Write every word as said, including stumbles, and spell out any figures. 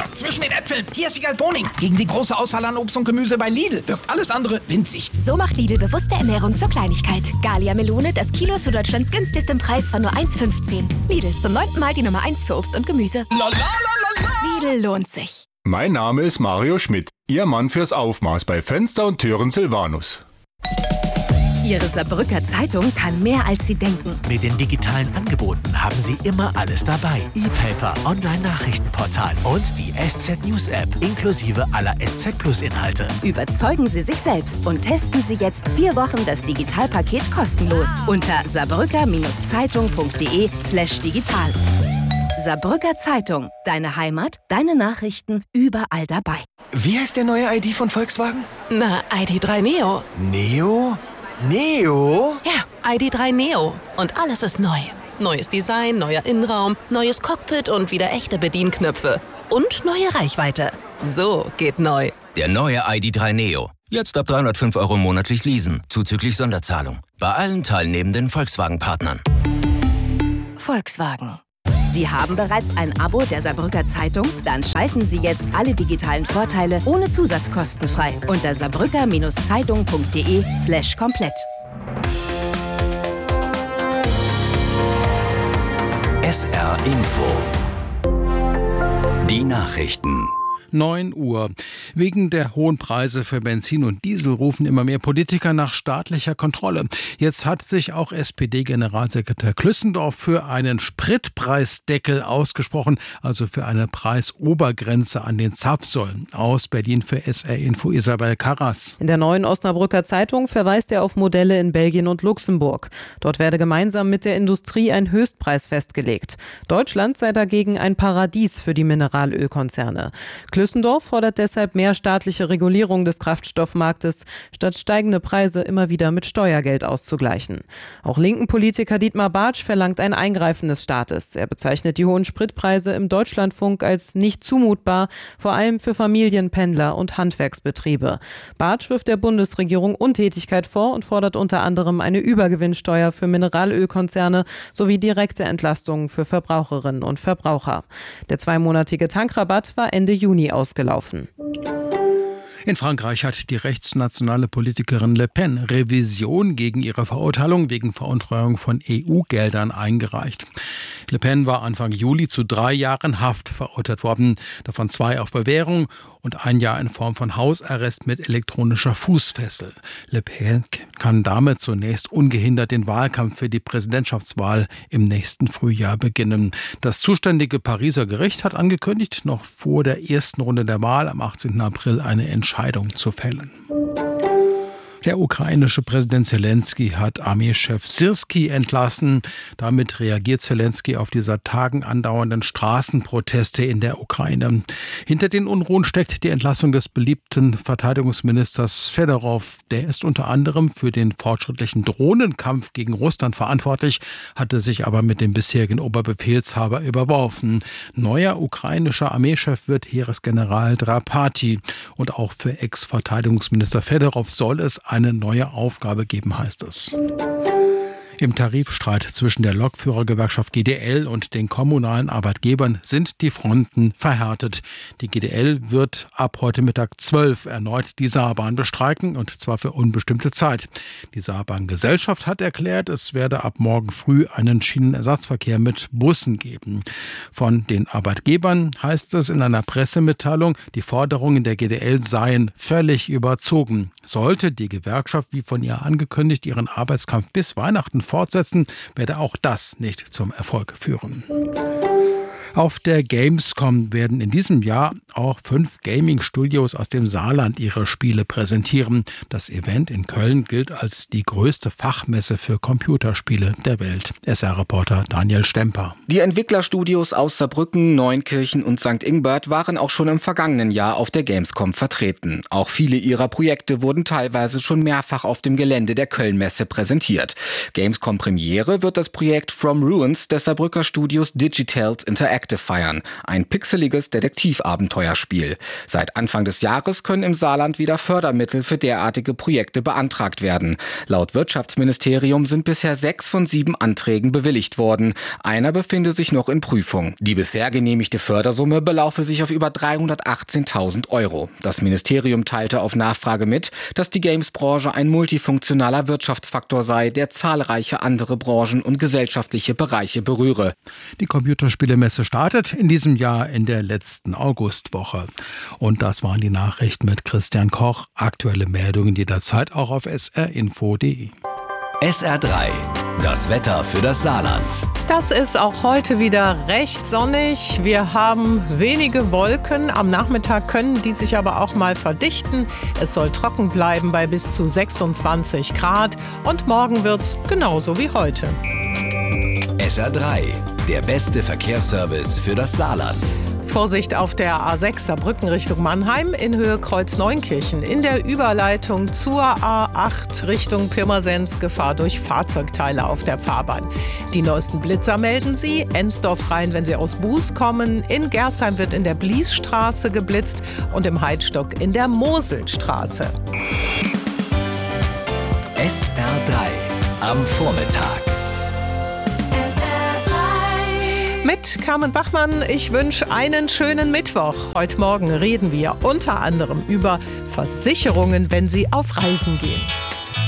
zwischen den Äpfeln. Hier ist Wiegald Boning. Gegen die große Auswahl an Obst und Gemüse bei Lidl wirkt alles andere winzig. So macht Lidl bewusste Ernährung zur Kleinigkeit. Gallia Melone, das Kilo zu Deutschlands günstigstem Preis von nur eins fünfzehn. Lidl, zum neunten Mal die Nummer eins für Obst und Gemüse. Lidl lohnt sich. Mein Name ist Mario Schmidt, Ihr Mann fürs Aufmaß bei Fenster und Türen Silvanus. Ihre Saarbrücker Zeitung kann mehr, als Sie denken. Mit den digitalen Angeboten haben Sie immer alles dabei. E-Paper, Online-Nachrichtenportal und die S Z News App inklusive aller S Z Plus Inhalte. Überzeugen Sie sich selbst und testen Sie jetzt vier Wochen das Digitalpaket kostenlos unter saarbrücker-zeitung.de slash digital. Saarbrücker Zeitung. Deine Heimat, deine Nachrichten, überall dabei. Wie heißt der neue I D von Volkswagen? Na, I D drei Neo. Neo? Neo? Ja, I D drei Neo. Und alles ist neu. Neues Design, neuer Innenraum, neues Cockpit und wieder echte Bedienknöpfe. Und neue Reichweite. So geht neu. Der neue I D drei Neo. Jetzt ab dreihundertfünf Euro monatlich leasen, zuzüglich Sonderzahlung. Bei allen teilnehmenden Volkswagen-Partnern. Volkswagen. Sie haben bereits ein Abo der Saarbrücker Zeitung? Dann schalten Sie jetzt alle digitalen Vorteile ohne Zusatzkosten frei unter saarbrücker-zeitung.de slash komplett. S R Info. Die Nachrichten. neun Uhr. Wegen der hohen Preise für Benzin und Diesel rufen immer mehr Politiker nach staatlicher Kontrolle. Jetzt hat sich auch S P D-Generalsekretär Klüssendorf für einen Spritpreisdeckel ausgesprochen, also für eine Preisobergrenze an den Zapfsäulen. Aus Berlin für S R Info Isabel Karras. In der neuen Osnabrücker Zeitung verweist er auf Modelle in Belgien und Luxemburg. Dort werde gemeinsam mit der Industrie ein Höchstpreis festgelegt. Deutschland sei dagegen ein Paradies für die Mineralölkonzerne. Klüssendorf fordert deshalb mehr staatliche Regulierung des Kraftstoffmarktes, statt steigende Preise immer wieder mit Steuergeld auszugleichen. Auch linken Politiker Dietmar Bartsch verlangt ein Eingreifen des Staates. Er bezeichnet die hohen Spritpreise im Deutschlandfunk als nicht zumutbar, vor allem für Familien, Pendler und Handwerksbetriebe. Bartsch wirft der Bundesregierung Untätigkeit vor und fordert unter anderem eine Übergewinnsteuer für Mineralölkonzerne sowie direkte Entlastungen für Verbraucherinnen und Verbraucher. Der zweimonatige Tankrabatt war Ende Juni ausgelaufen. In Frankreich hat die rechtsnationale Politikerin Le Pen Revision gegen ihre Verurteilung wegen Veruntreuung von E U-Geldern eingereicht. Le Pen war Anfang Juli zu drei Jahren Haft verurteilt worden, davon zwei auf Bewährung und ein Jahr in Form von Hausarrest mit elektronischer Fußfessel. Le Pen kann damit zunächst ungehindert den Wahlkampf für die Präsidentschaftswahl im nächsten Frühjahr beginnen. Das zuständige Pariser Gericht hat angekündigt, noch vor der ersten Runde der Wahl am achtzehnten April eine Entscheidung zu fällen. Der ukrainische Präsident Zelensky hat Armeechef Syrskij entlassen. Damit reagiert Zelensky auf die seit Tagen andauernden Straßenproteste in der Ukraine. Hinter den Unruhen steckt die Entlassung des beliebten Verteidigungsministers Fedorov. Der ist unter anderem für den fortschrittlichen Drohnenkampf gegen Russland verantwortlich, hatte sich aber mit dem bisherigen Oberbefehlshaber überworfen. Neuer ukrainischer Armeechef wird Heeresgeneral Drapati. Und auch für Ex-Verteidigungsminister Fedorov soll es eine neue Aufgabe geben, heißt es. Im Tarifstreit zwischen der Lokführergewerkschaft G D L und den kommunalen Arbeitgebern sind die Fronten verhärtet. Die G D L wird ab heute Mittag zwölf erneut die Saarbahn bestreiken, und zwar für unbestimmte Zeit. Die Saarbahn-Gesellschaft hat erklärt, es werde ab morgen früh einen Schienenersatzverkehr mit Bussen geben. Von den Arbeitgebern heißt es in einer Pressemitteilung, die Forderungen der G D L seien völlig überzogen. Sollte die Gewerkschaft, wie von ihr angekündigt, ihren Arbeitskampf bis Weihnachten fortsetzen, werde auch das nicht zum Erfolg führen. Auf der Gamescom werden in diesem Jahr auch fünf Gaming-Studios aus dem Saarland ihre Spiele präsentieren. Das Event in Köln gilt als die größte Fachmesse für Computerspiele der Welt. S R-Reporter Daniel Stemper. Die Entwicklerstudios aus Saarbrücken, Neunkirchen und Sankt Ingbert waren auch schon im vergangenen Jahr auf der Gamescom vertreten. Auch viele ihrer Projekte wurden teilweise schon mehrfach auf dem Gelände der Köln-Messe präsentiert. Gamescom-Premiere wird das Projekt From Ruins des Saarbrücker Studios Digitales Interactive feiern. Ein pixeliges Detektivabenteuer Steuerspiel. Seit Anfang des Jahres können im Saarland wieder Fördermittel für derartige Projekte beantragt werden. Laut Wirtschaftsministerium sind bisher sechs von sieben Anträgen bewilligt worden. Einer befinde sich noch in Prüfung. Die bisher genehmigte Fördersumme belaufe sich auf über dreihundertachtzehntausend Euro. Das Ministerium teilte auf Nachfrage mit, dass die Games-Branche ein multifunktionaler Wirtschaftsfaktor sei, der zahlreiche andere Branchen und gesellschaftliche Bereiche berühre. Die Computerspielemesse startet in diesem Jahr in der letzten Augustwoche. Und das waren die Nachrichten mit Christian Koch. Aktuelle Meldungen jederzeit auch auf s r info punkt d e. S R drei, das Wetter für das Saarland. Das ist auch heute wieder recht sonnig. Wir haben wenige Wolken. Am Nachmittag können die sich aber auch mal verdichten. Es soll trocken bleiben bei bis zu sechsundzwanzig Grad. Und morgen wird's genauso wie heute. S R drei, der beste Verkehrsservice für das Saarland. Vorsicht auf der A sechs Saarbrücken Richtung Mannheim in Höhe Kreuz-Neunkirchen. In der Überleitung zur A acht Richtung Pirmasens Gefahr durch Fahrzeugteile auf der Fahrbahn. Die neuesten Blitzer melden Sie. Ensdorf rein, wenn Sie aus Buß kommen. In Gersheim wird in der Bliesstraße geblitzt und im Heidstock in der Moselstraße. S R drei am Vormittag. Mit Carmen Bachmann, ich wünsche einen schönen Mittwoch. Heute Morgen reden wir unter anderem über Versicherungen, wenn Sie auf Reisen gehen.